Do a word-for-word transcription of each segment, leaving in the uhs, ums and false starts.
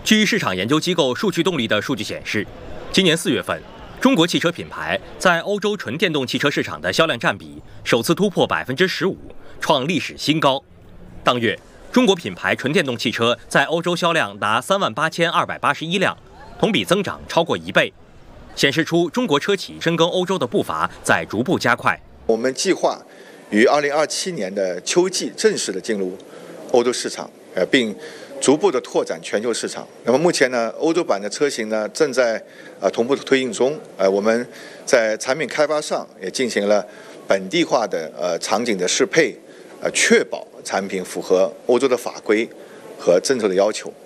据市场研究机构数据动力的数据显示，今年四月份，中国汽车品牌在欧洲纯电动汽车市场的销量占比首次突破百分之十五，创历史新高。当月，中国品牌纯电动汽车在欧洲销量达三万八千二百八十一辆，同比增长超过一倍，显示出中国车企深耕欧洲的步伐在逐步加快。 我们计划于二零二七年的秋季正式的进入欧洲市场，呃，并逐步的拓展全球市场。那么目前呢，欧洲版的车型呢正在呃同步的推进中。呃，我们在产品开发上也进行了本地化的呃场景的适配，呃，确保产品符合欧洲的法规和政策的要求。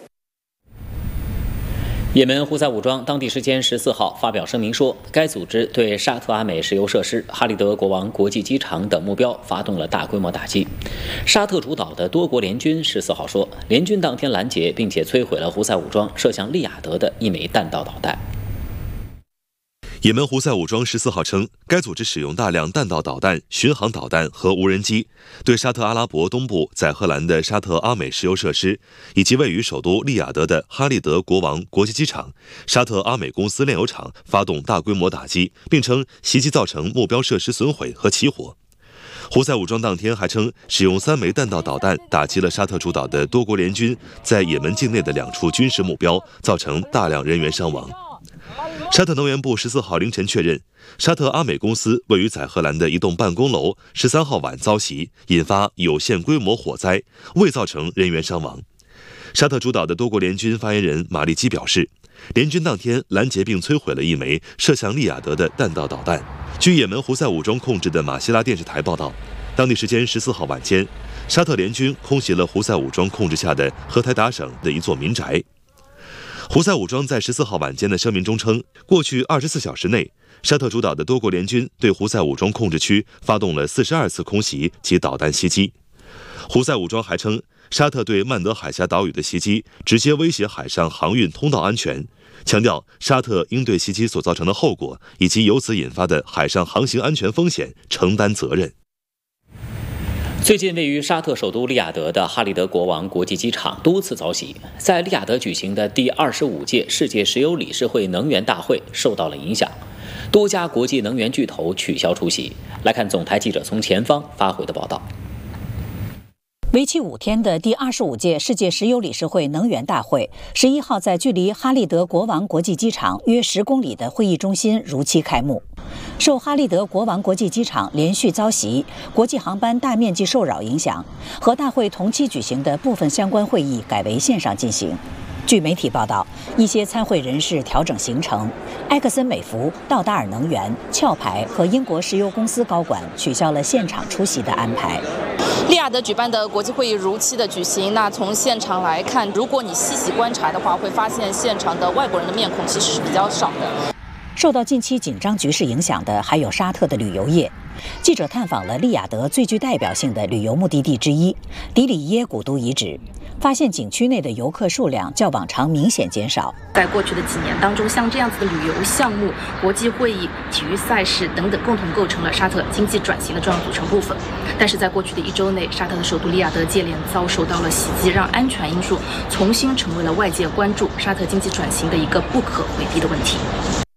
也门胡塞武装当地时间十四号发表声明说，该组织对沙特阿美石油设施、哈利德国王国际机场等目标发动了大规模打击。沙特主导的多国联军十四号说，联军当天拦截并且摧毁了胡塞武装射向利雅得的一枚弹道导弹。 也门胡塞武装十四号称，该组织使用大量弹道导弹、巡航导弹和无人机，对沙特阿拉伯东部载荷兰的沙特阿美石油设施，以及位于首都利雅得的哈利德国王国际机场、沙特阿美公司炼油厂发动大规模打击，并称袭击造成目标设施损毁和起火。胡塞武装当天还称，使用三枚弹道导弹打击了沙特主导的多国联军在也门境内的两处军事目标，造成大量人员伤亡。沙特能源部十四号凌晨确认，沙特阿美公司位于载荷兰的一栋办公楼十三号晚遭袭，引发有限规模火灾，未造成人员伤亡。沙特主导的多国联军发言人马利基表示，联军当天拦截并摧毁了一枚射向利雅得的弹道导弹。据也门胡塞武装控制的马希拉电视台报道，当地时间十四号晚间，沙特联军空袭了胡塞武装控制下的荷台达省的一座民宅。胡塞武装在十四号晚间的声明中称，过去二十四小时内，沙特主导的多国联军对胡塞武装控制区发动了四十二次空袭及导弹袭击。胡塞武装还称，沙特对曼德海峡岛屿的袭击直接威胁海上航运通道安全，强调沙特应对袭击所造成的后果以及由此引发的海上航行安全风险承担责任。 最近，位于沙特首都利雅得的哈利德国王国际机场多次遭袭，在利雅得举行的第二十五届世界石油理事会能源大会受到了影响，多家国际能源巨头取消出席。来看总台记者从前方发回的报道。 为期五天的第二十五届世界石油理事会能源大会，十一号在距离哈利德国王国际机场约十公里的会议中心如期开幕。受哈利德国王国际机场连续遭袭、国际航班大面积受扰影响，和大会同期举行的部分相关会议改为线上进行。据媒体报道，一些参会人士调整行程，埃克森美孚、道达尔能源、壳牌和英国石油公司高管取消了现场出席的安排。 利雅得举办的国际会议如期的举行，那从现场来看，如果你细细观察的话，会发现现场的外国人的面孔其实是比较少的。 受到近期紧张局势影响的还有沙特的旅游业。记者探访了利雅得最具代表性的旅游目的地之一迪里耶古都遗址，发现景区内的游客数量较往常明显减少。 在过去的几年当中，像这样子的旅游项目、国际会议、体育赛事等等，共同构成了沙特经济转型的重要组成部分。但是在过去的一周内，沙特的首都利雅得接连遭受到了袭击，让安全因素重新成为了外界关注沙特经济转型的一个不可回避的问题。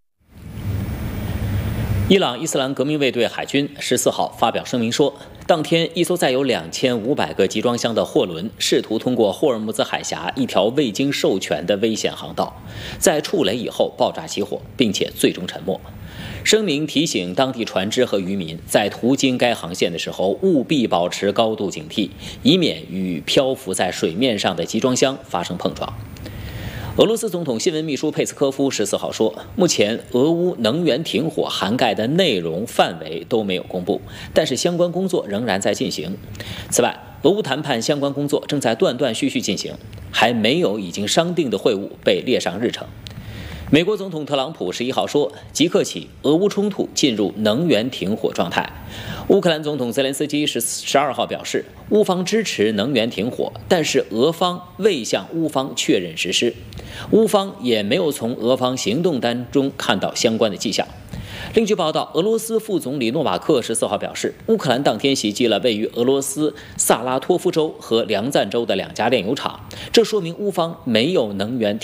伊朗伊斯兰革命卫队海军十四号发表声明说，当天一艘载有两千五百个集装箱的货轮试图通过霍尔木兹海峡一条未经授权的危险航道，在触雷以后爆炸起火，并且最终沉没。声明提醒当地船只和渔民在途经该航线的时候，务必保持高度警惕，以免与漂浮在水面上的集装箱发生碰撞。俄罗斯总统新闻秘书佩斯科夫十四号说，目前俄乌能源停火涵盖的内容范围都没有公布，但是相关工作仍然在进行。此外，俄乌谈判相关工作正在断断续续进行，还没有已经商定的会晤被列上日程。美国总统特朗普十一号说，即刻起，俄乌冲突进入能源停火状态。乌克兰总统泽连斯基十十二号表示，乌方支持能源停火，但是俄方未向乌方确认实施，乌方也没有从俄方行动单中看到相关的迹象。另据报道，俄罗斯副总理诺瓦克十四号表示，乌克兰当天袭击了位于俄罗斯萨拉托夫州和梁赞州的两家炼油厂，这说明乌方没有能源停